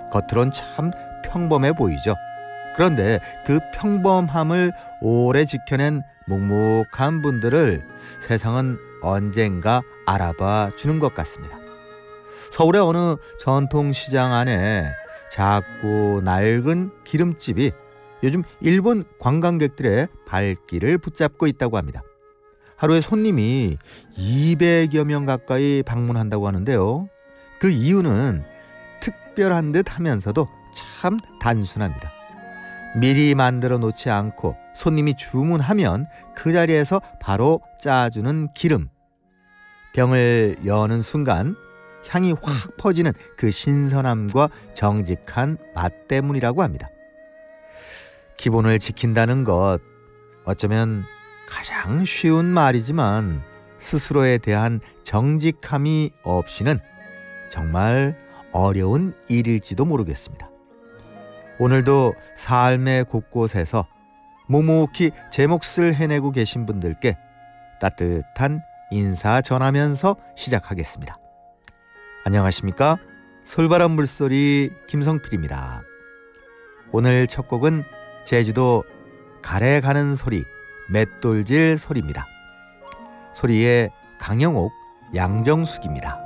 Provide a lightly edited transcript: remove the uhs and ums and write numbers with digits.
겉으론 참 평범해 보이죠. 그런데 그 평범함을 오래 지켜낸 묵묵한 분들을 세상은 언젠가 알아봐 주는 것 같습니다. 서울의 어느 전통시장 안에 작고 낡은 기름집이 요즘 일본 관광객들의 발길을 붙잡고 있다고 합니다. 하루에 손님이 200여 명 가까이 방문한다고 하는데요. 그 이유는 특별한 듯 하면서도 참 단순합니다. 미리 만들어 놓지 않고 손님이 주문하면 그 자리에서 바로 짜주는 기름. 병을 여는 순간 향이 확 퍼지는 그 신선함과 정직한 맛 때문이라고 합니다. 기본을 지킨다는 것, 어쩌면 가장 쉬운 말이지만 스스로에 대한 정직함이 없이는 정말 어려운 일일지도 모르겠습니다. 오늘도 삶의 곳곳에서 묵묵히 제 몫을 해내고 계신 분들께 따뜻한 인사 전하면서 시작하겠습니다. 안녕하십니까? 솔바람 물소리 김성필입니다. 오늘 첫 곡은 제주도 가래 가는 소리, 맷돌질 소리입니다. 소리의 강영옥, 양정숙입니다.